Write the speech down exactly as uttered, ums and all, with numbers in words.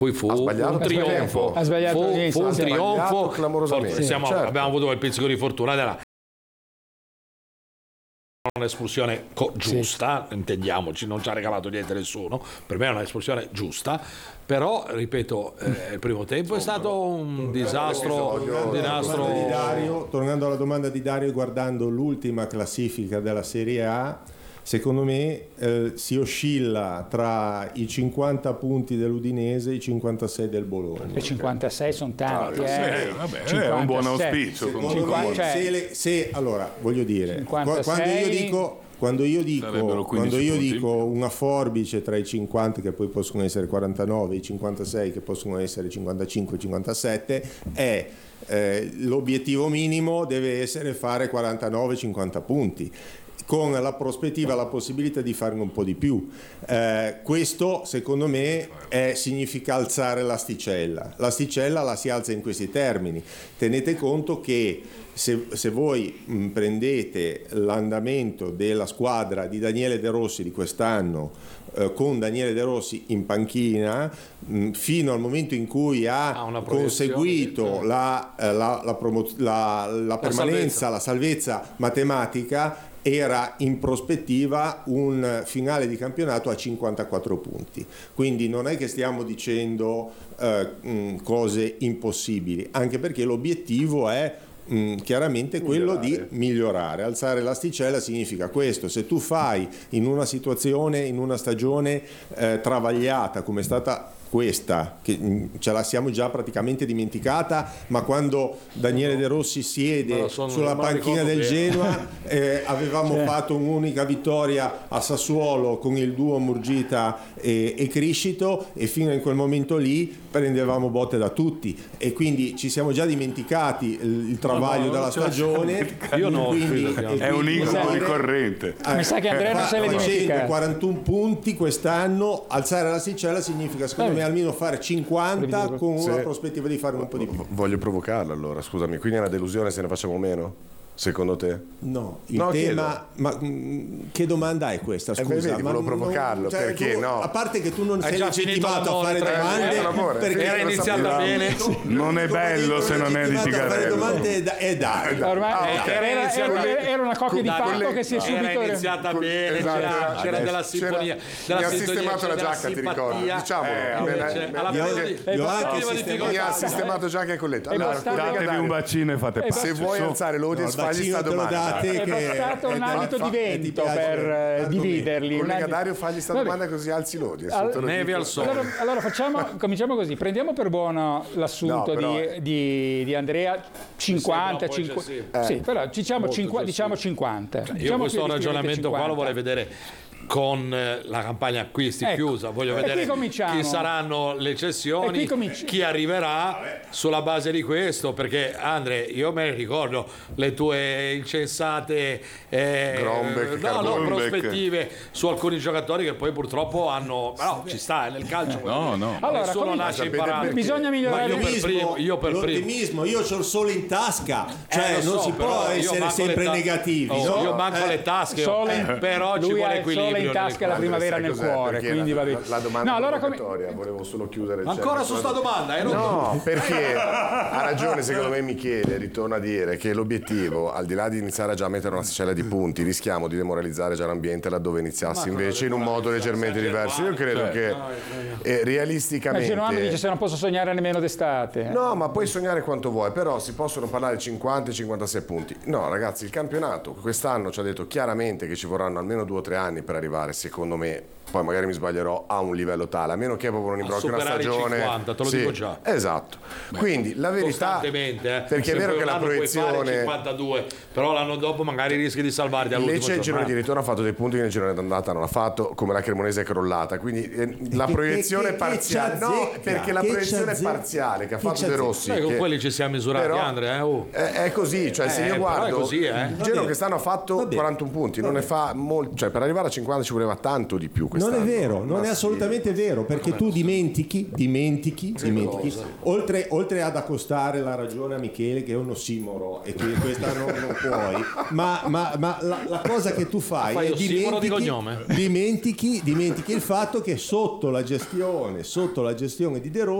Poi fu un trionfo, ha sbagliato, fu, fu un trionfo clamorosamente. Siamo, certo. Abbiamo avuto quel pizzico di fortuna della un'espulsione co- giusta, sì. Intendiamoci, non ci ha regalato niente nessuno, per me è un'espulsione giusta, però ripeto, eh, il primo tempo è stato un disastro, un disastro. Di Dario, tornando alla domanda di Dario e guardando l'ultima classifica della Serie A, secondo me eh, si oscilla tra i cinquanta punti dell'Udinese e i cinquantasei del Bologna. E cinquantasei sono tanti, ah, eh. sì, vabbè, è un buon auspicio. Me, cioè, se, le, se allora voglio dire, cinquantasei... quando io dico quando io dico, quando io dico una forbice tra i cinquanta, che poi possono essere quarantanove, e i cinquantasei, che possono essere cinquantacinque, cinquantasette, è eh, l'obiettivo minimo deve essere fare quarantanove cinquanta punti, con la prospettiva, la possibilità di farne un po' di più. Eh, questo secondo me è, significa alzare l'asticella. L'asticella la si alza in questi termini. Tenete conto che se, se voi mh, prendete l'andamento della squadra di Daniele De Rossi di quest'anno, eh, con Daniele De Rossi in panchina, mh, fino al momento in cui ha ah, conseguito la, la, la, promo- la, la permanenza, la salvezza. la salvezza matematica, era in prospettiva un finale di campionato a cinquantaquattro punti, quindi non è che stiamo dicendo eh, mh, cose impossibili, anche perché l'obiettivo è mh, chiaramente quello migliorare. di migliorare. Alzare l'asticella significa questo: se tu fai in una situazione, in una stagione eh, travagliata come è stata questa, che ce la siamo già praticamente dimenticata, ma quando Daniele De Rossi siede sono, sulla panchina del Genoa eh, avevamo cioè. fatto un'unica vittoria a Sassuolo con il duo Murgita e, e Criscito, e fino in quel momento lì prendevamo botte da tutti, e quindi ci siamo già dimenticati il, il travaglio no, no, della stagione. Io no, quindi, è un incubo ricorrente. Eh, mi sa che Andrea non se l'è dimenticato. quarantuno punti quest'anno, alzare l'asticella significa secondo me almeno fare cinquanta con una sì. prospettiva di fare un po' di più. Voglio provocarlo allora, scusami, quindi è una delusione se ne facciamo meno? Secondo te? No, il no, tema, chiedo. ma mh, che domanda è questa? Scusa, eh, vedi, ma volevo provocarlo, non, cioè, perché tu, no? A parte che tu non hai sei legittimato a fare domande, perché era iniziata bene. Non è bello se non è litigarello. A fare domande è Dario. Ormai ah, era, era, era, era una coppia di fatto che si è subito era iniziata bene, c'era, c'era della sinfonia, mi ha sistemato la giacca, ti ricordi? Diciamolo, mi ha sistemato giacca e colletto. Allora, datevi un bacino e fate pace. Se vuoi alzare l'audience, fagli sta domanda. È bastato un abito di vento per dividerli. Collega Dario, fagli sta domanda così alzi l'audience. Neve al sole. Allora, allora facciamo, cominciamo così. Prendiamo per buono l'assunto no, però, di, di, di Andrea cinquanta, cinquanta. Sì, eh, sì, però diciamo, cinquanta, diciamo cinquanta. Cioè, diciamo io questo ragionamento qua lo vorrei vedere con la campagna acquisti ecco, chiusa, voglio vedere chi saranno le cessioni, chi arriverà sulla base di questo, perché Andre, io me ne ricordo le tue incensate eh, Grombeck, no, no, prospettive su alcuni giocatori che poi purtroppo hanno, no, ci sta, è nel calcio, no, no. Allora, nessuno nasce imparato, bisogna migliorare. Io per primo, io per l'ottimismo, io c'ho il sole in tasca, cioè eh, non so, si può essere sempre ta- negativi, oh, no? Io manco eh, le tasche, sole, però ci vuole equilibrio in tasca, la primavera nel cuore, quindi va bene. La domanda no, allora provocatoria, come... volevo solo chiudere. Ancora su sta domanda? Ero no, perché ha ragione secondo me Michele, ritorna a dire che l'obiettivo, al di là di iniziare a già mettere una sticella di punti, rischiamo di demoralizzare già l'ambiente laddove iniziassi invece in un modo leggermente diverso. Io credo che eh, realisticamente... Ma Genoano dice se non posso sognare nemmeno d'estate. No, ma puoi sognare quanto vuoi, però si possono parlare cinquanta e cinquantasei punti. No ragazzi, il campionato quest'anno ci ha detto chiaramente che ci vorranno almeno due o tre anni per arrivare, secondo me, poi magari mi sbaglierò, a un livello tale, a meno che proprio non imbrocchi una stagione cinquanta, te lo sì, dico già. Esatto. Beh, quindi la verità eh, perché è vero che la proiezione cinquantadue, però l'anno dopo magari rischi di salvarti all'ultimo Lecce il girone di ritorno ha fatto dei punti che nel girone d'andata non ha fatto, come la Cremonese è crollata, quindi eh, la che, proiezione che, che, parziale che no, perché la proiezione parziale che ha fatto De Rossi noi con che, quelli ci siamo misurati però, Andrea eh, oh. è, è così, cioè eh, se io guardo così, eh. il Genoa quest'anno ha fatto quarantuno punti, non ne fa molto, cioè per arrivare a cinquanta ci voleva tanto di più quest'anno. non è vero, non è assolutamente vero, perché tu dimentichi, dimentichi, dimentichi, oltre, oltre ad accostare la ragione a Michele che è un ossimoro e tu questa non, non puoi, ma, ma, ma la, la cosa che tu fai, fai è dimentichi, dimentichi, dimentichi il fatto che sotto la gestione, sotto la gestione di De Rossi